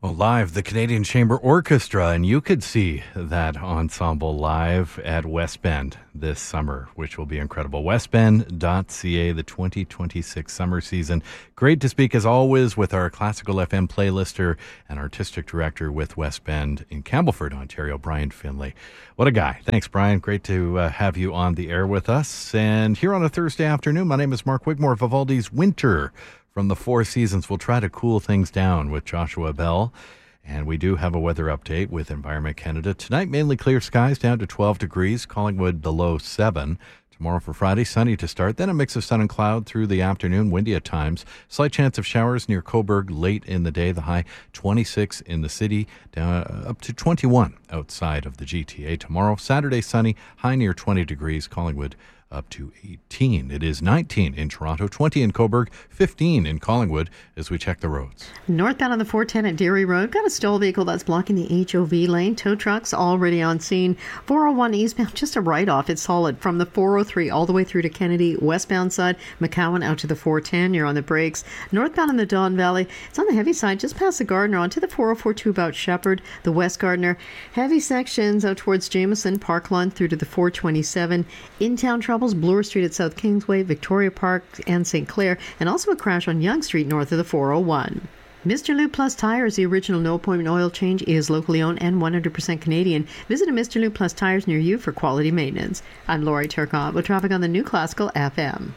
Live, the Canadian Chamber Orchestra, and you could see that ensemble live at West Bend this summer, which will be incredible. westbend.ca, the 2026 summer season. Great to speak, as always, with our Classical FM playlister and artistic director with West Bend in Campbellford, Ontario, Brian Finlay. What a guy. Thanks, Brian. Great to have you on the air with us. And here on a Thursday afternoon, my name is Mark Wigmore. Vivaldi's Winter from the Four Seasons. We'll try to cool things down with Joshua Bell. And we do have a weather update with Environment Canada. Tonight, mainly clear skies, down to 12 degrees. Collingwood, the low 7. Tomorrow for Friday, sunny to start. Then a mix of sun and cloud through the afternoon, windy at times. Slight chance of showers near Cobourg late in the day. The high 26 in the city, down up to 21 outside of the GTA. Tomorrow, Saturday, sunny, high near 20 degrees. Collingwood up to 18. It is 19 in Toronto, 20 in Cobourg, 15 in Collingwood as we check the roads. Northbound on the 410 at Deary Road, got a stall vehicle that's blocking the HOV lane. Tow trucks already on scene. 401 eastbound, just a write-off. It's solid from the 403 all the way through to Kennedy. Westbound side, McCowan out to the 410. You're on the brakes. Northbound in the Don Valley, it's on the heavy side, just past the Gardner, onto the 404 about Shepherd, the West Gardner. Heavy sections out towards Jameson, Parkland through to the 427. In-town trouble, Bloor Street at South Kingsway, Victoria Park and St. Clair, and also a crash on Yonge Street north of the 401. Mr. Lube Plus Tires, the original no-appointment oil change, is locally owned and 100% Canadian. Visit a Mr. Lube Plus Tires near you for quality maintenance. I'm Laurie Turcotte with traffic on the New Classical FM.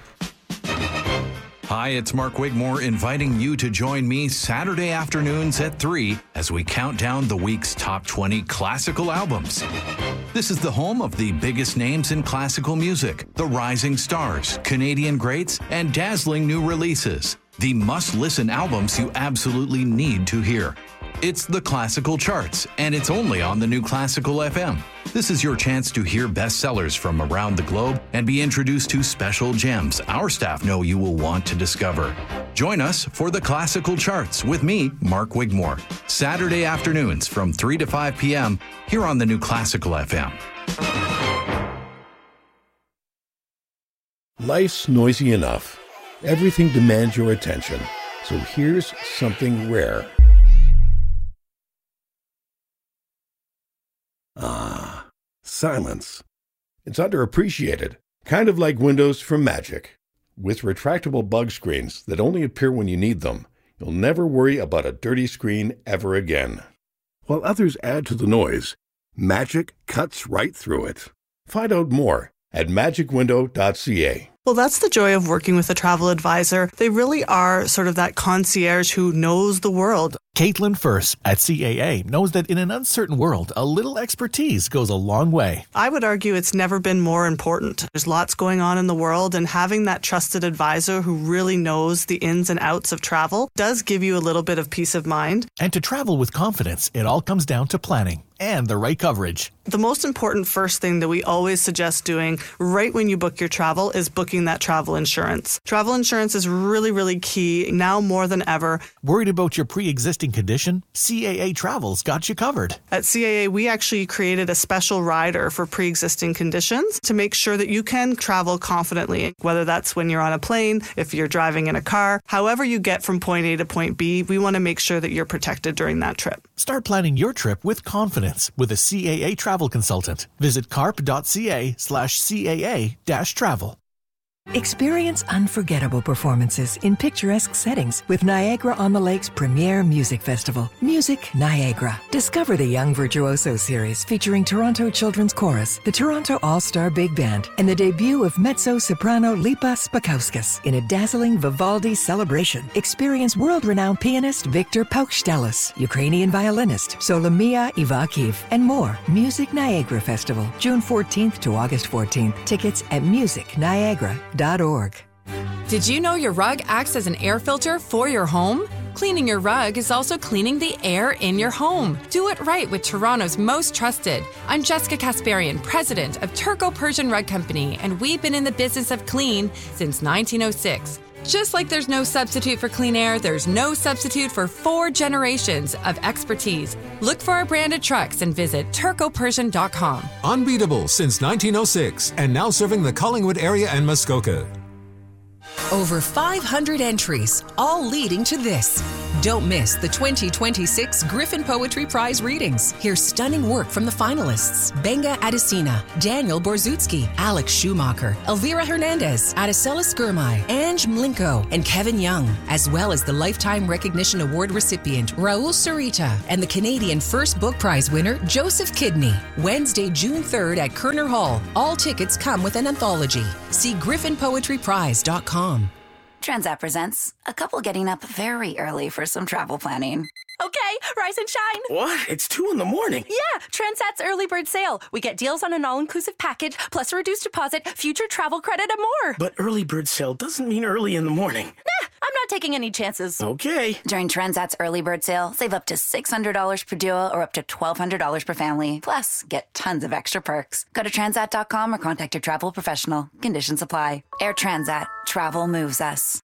Hi, it's Mark Wigmore inviting you to join me Saturday afternoons at 3 as we count down the week's top 20 classical albums. This is the home of the biggest names in classical music, the rising stars, Canadian greats, and dazzling new releases. The must-listen albums you absolutely need to hear. It's the Classical Charts, and it's only on the New Classical FM. This is your chance to hear bestsellers from around the globe and be introduced to special gems our staff know you will want to discover. Join us for the Classical Charts with me, Mark Wigmore, Saturday afternoons from 3 to 5 p.m. here on the New Classical FM. Life's noisy enough. Everything demands your attention. So here's something rare. Silence. It's underappreciated, kind of like windows from Magic. With retractable bug screens that only appear when you need them, you'll never worry about a dirty screen ever again. While others add to the noise, Magic cuts right through it. Find out more at magicwindow.ca. Well, that's the joy of working with a travel advisor. They really are sort of that concierge who knows the world. Caitlin First at CAA knows that in an uncertain world, a little expertise goes a long way. I would argue it's never been more important. There's lots going on in the world, and having that trusted advisor who really knows the ins and outs of travel does give you a little bit of peace of mind. And to travel with confidence, it all comes down to planning and the right coverage. The most important first thing that we always suggest doing right when you book your travel is booking that travel insurance. Travel insurance is really, really key now more than ever. Worried about your pre-existing condition? CAA Travel's got you covered. At CAA, we actually created a special rider for pre-existing conditions to make sure that you can travel confidently, whether that's when you're on a plane, if you're driving in a car, however you get from point A to point B, we want to make sure that you're protected during that trip. Start planning your trip with confidence with a CAA travel consultant. Visit carp.ca/CAA-travel. Experience unforgettable performances in picturesque settings with Niagara-on-the-Lake's premier music festival, Music Niagara. Discover the Young Virtuoso series featuring Toronto Children's Chorus, the Toronto All-Star Big Band, and the debut of mezzo-soprano Lipa Spakauskas in a dazzling Vivaldi celebration. Experience world-renowned pianist Viktor Paukštelis, Ukrainian violinist Solomia Ivakiv, and more. Music Niagara Festival, June 14th to August 14th. Tickets at musicniagara.org. Did you know your rug acts as an air filter for your home? Cleaning your rug is also cleaning the air in your home. Do it right with Toronto's most trusted. I'm Jessica Kasparian, president of Turco Persian Rug Company, and we've been in the business of clean since 1906. Just like there's no substitute for clean air, there's no substitute for 4 generations of expertise. Look for our branded trucks and visit turcopersian.com. Unbeatable since 1906 and now serving the Collingwood area and Muskoka. Over 500 entries, all leading to this. Don't miss the 2026 Griffin Poetry Prize readings. Hear stunning work from the finalists: Benga Adesina, Daniel Borzutsky, Alex Schumacher, Elvira Hernandez, Adesela Skirmay, Ange Mlinko, and Kevin Young, as well as the Lifetime Recognition Award recipient Raul Sarita and the Canadian First Book Prize winner Joseph Kidney. Wednesday, June 3rd at Kerner Hall. All tickets come with an anthology. See griffinpoetryprize.com. Transat presents a couple getting up very early for some travel planning. Okay, rise and shine. What? It's 2 in the morning. Yeah, Transat's early bird sale. We get deals on an all-inclusive package, plus a reduced deposit, future travel credit, and more. But early bird sale doesn't mean early in the morning. Nah, I'm not taking any chances. Okay. During Transat's early bird sale, save up to $600 per duo or up to $1,200 per family. Plus, get tons of extra perks. Go to Transat.com or contact your travel professional. Conditions apply. Air Transat. Travel moves us.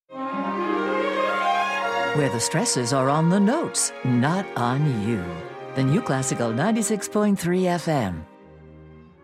Where the stresses are on the notes, not on you. The new Classical 96.3 FM.